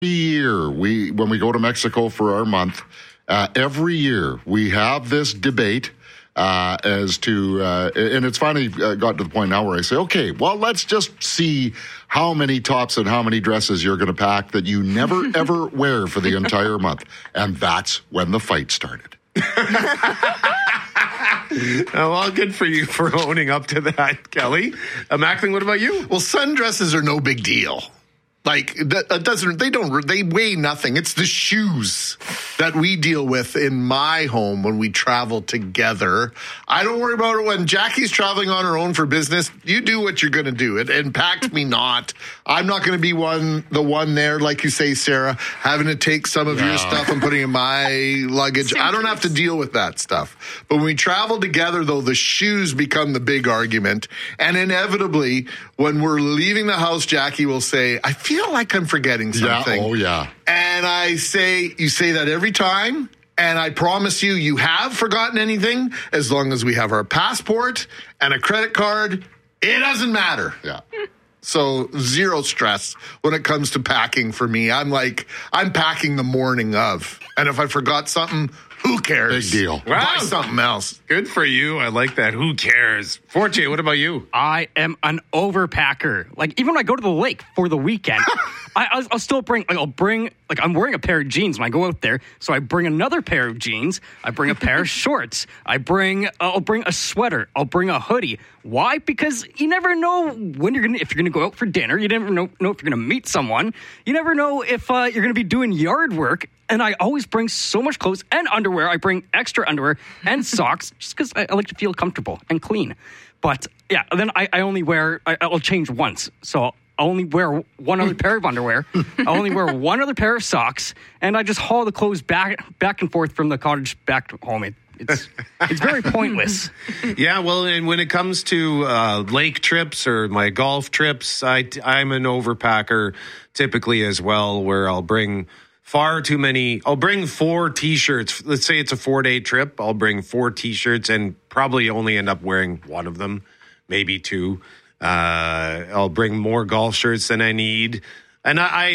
year, when we go to Mexico for our month, every year we have this debate as to, and it's finally got to the point now where I say, okay, well, let's just see how many tops and how many dresses you're going to pack that you never, ever wear for the entire month. And that's when the fight started. Well, good for you for owning up to that, Kelly. Mackling, what about you? Well, sundresses are no big deal. Like, they weigh nothing. It's the shoes that we deal with in my home when we travel together. I don't worry about it when Jackie's traveling on her own for business. You do what you're going to do. It impacts me not. I'm not going to be the one there, like you say, Sarah, having to take some of your stuff and putting in my luggage. I don't have to deal with that stuff. But when we travel together, though, the shoes become the big argument. And inevitably, when we're leaving the house, Jackie will say, I feel like I'm forgetting something. Yeah, oh yeah. And I say, you say that every time, and I promise you have forgotten anything. As long as we have our passport and a credit card, it doesn't matter. Yeah. So zero stress when it comes to packing for me. I'm packing the morning of. And if I forgot something, who cares? Big deal. Wow. Buy something else. Good for you. I like that. Who cares? Forte, what about you? I am an overpacker. Like, even when I go to the lake for the weekend, I'll still bring, I'm wearing a pair of jeans when I go out there. So I bring another pair of jeans. I bring a pair of shorts. I'll bring a sweater. I'll bring a hoodie. Why? Because you never know if you're going to go out for dinner. You never know if you're going to meet someone. You never know if you're going to be doing yard work. And I always bring so much clothes and underwear. I bring extra underwear and socks just because I like to feel comfortable and clean. But yeah, then I'll change once. So I'll only wear one other pair of underwear. I'll only wear one other pair of socks. And I just haul the clothes back and forth from the cottage back home. It's very pointless. Yeah, well, and when it comes to lake trips or my golf trips, I'm an overpacker typically as well, where I'll bring I'll bring 4 T-shirts. Let's say it's a 4-day trip. I'll bring 4 T-shirts and probably only end up wearing one of them, maybe 2. I'll bring more golf shirts than I need. And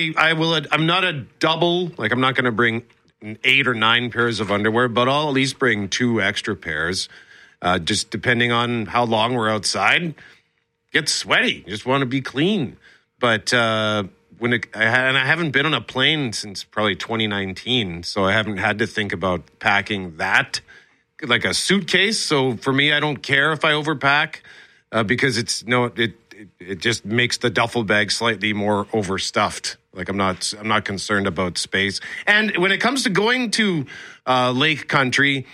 I'm not a double, like I'm not going to bring 8 or 9 pairs of underwear, but I'll at least bring 2 extra pairs, just depending on how long we're outside. Get sweaty. Just want to be clean. But, I haven't been on a plane since probably 2019, so I haven't had to think about packing that like a suitcase. So for me, I don't care if I overpack because it just makes the duffel bag slightly more overstuffed. Like I'm not concerned about space. And when it comes to going to lake country,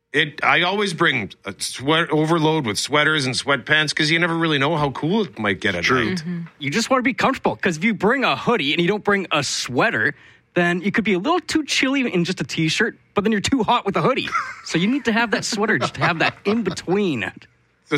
I always bring a overload with sweaters and sweatpants because you never really know how cool it might get at night. Mm-hmm. You just want to be comfortable because if you bring a hoodie and you don't bring a sweater, then you could be a little too chilly in just a T-shirt, but then you're too hot with a hoodie. So you need to have that sweater just to have that in between. So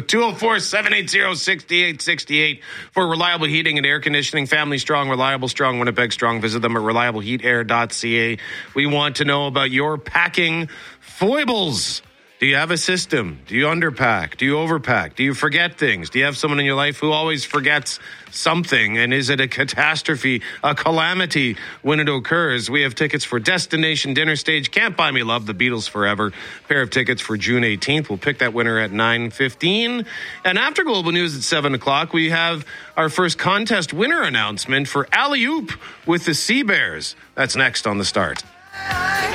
204-780-6868 for reliable heating and air conditioning. Family strong, reliable strong, Winnipeg strong. Visit them at reliableheatair.ca. We want to know about your packing foibles. Do you have a system? Do you underpack? Do you overpack? Do you forget things? Do you have someone in your life who always forgets something? And is it a catastrophe, a calamity when it occurs? We have tickets for Destination Dinner Stage, Can't Buy Me Love, The Beatles Forever. Pair of tickets for June 18th. We'll pick that winner at 9:15. And after Global News at 7 o'clock, we have our first contest winner announcement for Alley Oop with the Sea Bears. That's next on The Start.